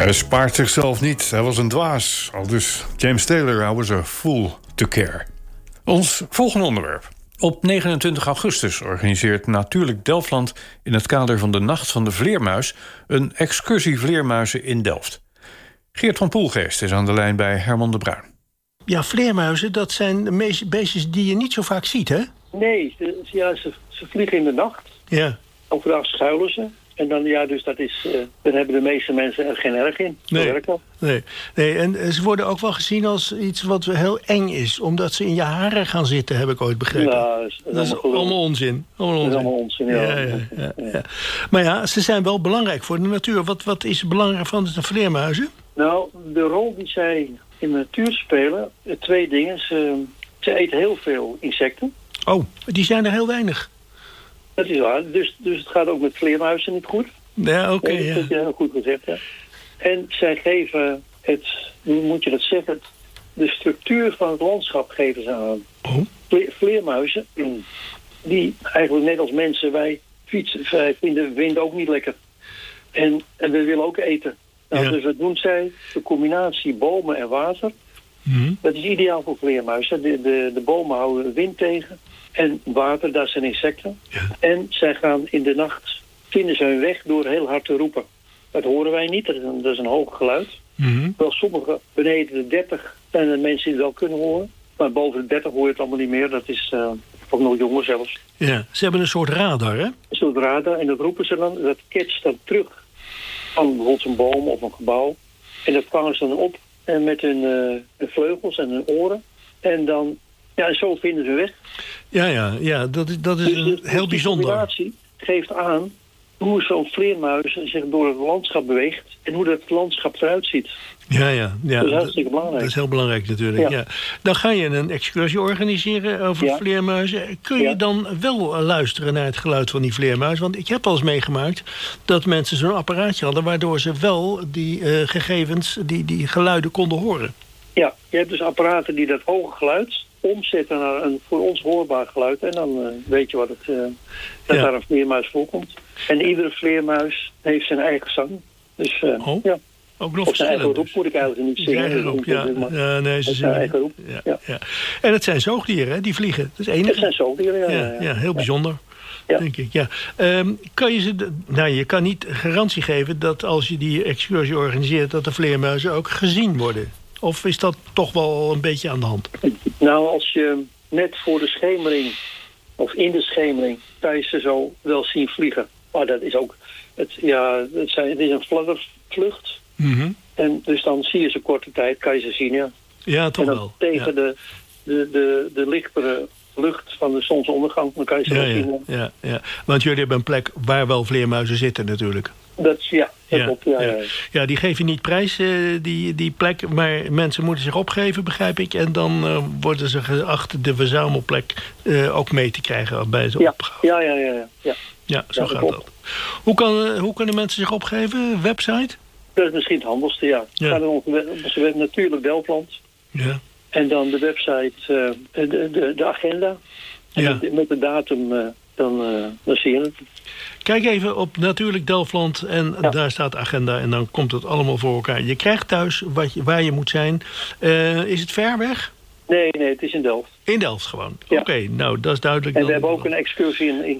Hij spaart zichzelf niet, hij was een dwaas. Aldus James Taylor, I was a fool to care. Ons volgende onderwerp. Op 29 augustus organiseert Natuurlijk Delftland in het kader van de Nacht van de Vleermuis een excursie vleermuizen in Delft. Geert van Poelgeest is aan de lijn bij Herman de Bruin. Ja, vleermuizen, dat zijn de beestjes die je niet zo vaak ziet, hè? Nee, ze vliegen in de nacht. Ja. Overdag schuilen ze. En dan, dus dat is, dan hebben de meeste mensen er geen erg in. Nee, en ze worden ook wel gezien als iets wat heel eng is. Omdat ze in je haren gaan zitten, heb ik ooit begrepen. Ja, dat is allemaal onzin. Dat is allemaal onzin, ja. Maar ja, ze zijn wel belangrijk voor de natuur. Wat is belangrijk van de vleermuizen? Nou, de rol die zij in de natuur spelen, 2 dingen. Ze eten heel veel insecten. Oh, die zijn er heel weinig. Dat is waar. Dus het gaat ook met vleermuizen niet goed. Ja, oké. Dat heb je heel goed gezegd, ja. En zij geven hoe moet je dat zeggen? De structuur van het landschap geven ze aan. Oh. Vleermuizen, die eigenlijk net als mensen, wij vinden wind ook niet lekker. En we willen ook eten. Nou, Dus wat doen zij? De combinatie bomen en water. Mm-hmm. Dat is ideaal voor vleermuizen. De bomen houden wind tegen. En water, dat zijn insecten. Ja. En zij gaan in de nacht, vinden ze hun weg door heel hard te roepen. Dat horen wij niet, dat is een hoog geluid. Mm-hmm. Wel sommige beneden de 30 zijn er mensen die het wel kunnen horen. Maar boven de 30 hoor je het allemaal niet meer. Dat is ook nog jonger zelfs. Ja, ze hebben een soort radar, hè? Een soort radar. En dat roepen ze dan, dat ketst dan terug van bijvoorbeeld een boom of een gebouw. En dat vangen ze dan op en met hun vleugels en hun oren. En dan, zo vinden ze weg. Ja, dat is dus heel bijzonder. De combinatie geeft aan hoe zo'n vleermuis zich door het landschap beweegt en hoe dat landschap eruit ziet. Ja. Dat is hartstikke belangrijk. Dat is heel belangrijk natuurlijk, ja. Dan ga je een excursie organiseren over vleermuizen. Kun je dan wel luisteren naar het geluid van die vleermuis? Want ik heb al eens meegemaakt dat mensen zo'n apparaatje hadden waardoor ze wel die gegevens, die geluiden konden horen. Ja, je hebt dus apparaten die dat hoge geluid omzetten naar een voor ons hoorbaar geluid. En dan weet je dat daar een vleermuis voorkomt. En iedere vleermuis heeft zijn eigen zang. Dus ook nog of zijn eigen roep dus. moet ik eigenlijk niet zeggen. Eigen roep, nee, ze zijn eigen roep. Ja. En het zijn zoogdieren, hè, die vliegen. Dat is enig. Het zijn zoogdieren, ja. Heel bijzonder. Ja. Denk ik, ja. Kan je je kan niet garantie geven dat als je die excursie organiseert dat de vleermuizen ook gezien worden. Of is dat toch wel een beetje aan de hand? Nou, als je net voor de schemering of in de schemering kan je ze zo wel zien vliegen. Maar dat is ook, het is een fladdervlucht. Mm-hmm. En dus dan zie je ze korte tijd, kan je ze zien, ja. Ja, toch en dan wel. Tegen de lichtere lucht van de zonsondergang, dan kan je ze wel zien. Ja. Want jullie hebben een plek waar wel vleermuizen zitten natuurlijk. Dat klopt. Ja, die geven niet prijs, die plek. Maar mensen moeten zich opgeven, begrijp ik. En dan worden ze geacht de verzamelplek ook mee te krijgen bij ze opgehouden. Ja, zo gaat dat. Hoe kunnen mensen zich opgeven? Website? Dat is misschien het handigste, ja. Ga naar onze web Natuurlijk Delftland. Ja. En dan de website, de agenda. En met de datum, dan zie je het. Kijk even op Natuurlijk Delftland en daar staat de agenda en dan komt het allemaal voor elkaar. Je krijgt thuis waar je moet zijn. Is het ver weg? Nee, het is in Delft. In Delft gewoon? Ja. Oké, nou dat is duidelijk. En we hebben ook een excursie in